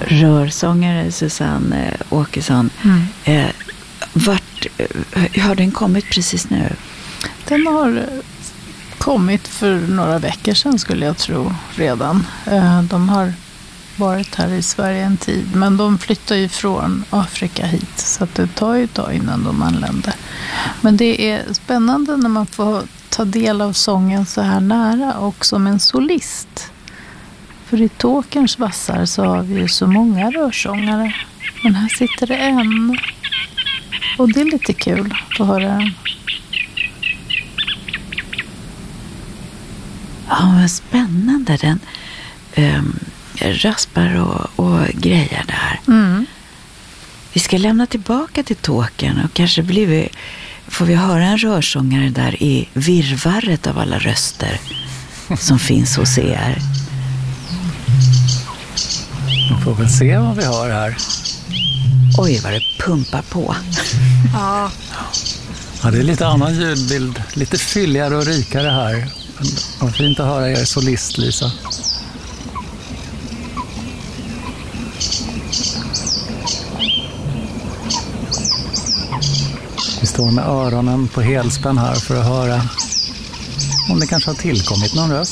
rörsångare Susanne Åkesson. Har den kommit precis nu? Den har kommit för några veckor sedan skulle jag tro redan. De har varit här i Sverige en tid, men de flyttar ju från Afrika hit så att det tar ju ett tag innan de anländer. Men det är spännande när man får ta del av sången så här nära och som en solist. För i Tåkerns vassar så har vi ju så många rörsångare, men här sitter det en. Och det är lite kul att höra den. Ja, vad spännande. Den raspar och grejer där. Vi ska lämna tillbaka till Tåkern och kanske får vi höra en rörsångare där i virrvarret av alla röster som finns hos er. Vi får väl se vad vi har här. Oj, vad det pumpar på. Ja. Ja, det är lite annan ljudbild. Lite fylligare och rikare här. Vad fint att höra er solist, Lisa. Vi står med öronen på helspänn här för att höra om det kanske har tillkommit någon röst.